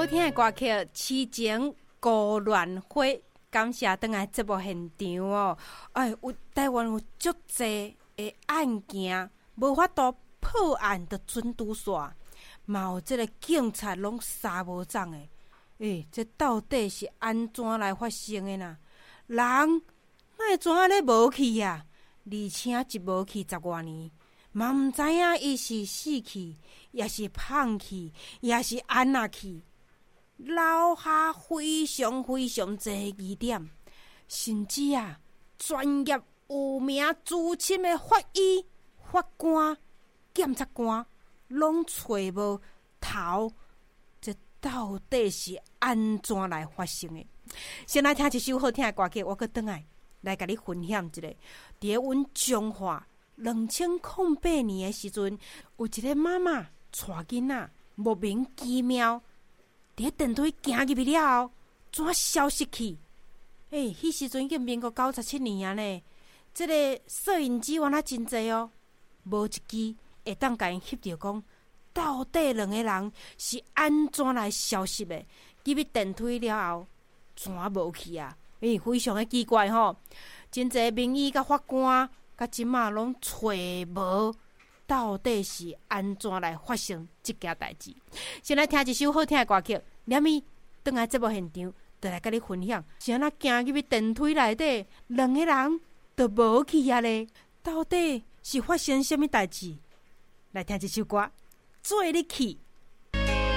听的歌曲《痴情孤鸾花》，感谢回来节目现场哦。有台湾有足侪的案件无法度破案的准拄煞，嘛有即个警察拢杀无踪的。这到底是安怎来发生的呢？人哪会怎啊咧无去啊？而且一无去10多年，嘛毋知影伊是死去，也是胖去，也是安那去。留下非常非常侪疑点，甚至专业有名资深的法医、法官、检察官拢找无头，这到底是安怎来发生的？先来听一首好听的歌曲，我搁转来甲你分享一个。伫阮彰化2008年的时阵，有一个妈妈带囡仔莫名其妙。伫电梯行入去了后，怎消失去？迄时阵已经民国97年啊呢。这个摄影机原来真济哦，无一支会当甲因翕到讲，到底两个人是安怎来消失的？入去电梯了后，怎无去啊？非常的奇怪吼。真济名医甲法官甲即马拢找无。到底是安怎来发生这件代志？先来听一首好听的歌曲，连伊倒来节目现场，就来甲你分享，是安怎行入去电梯内底，两个人都无去啊咧？到底是发生什么代志？来听这首歌，做你去。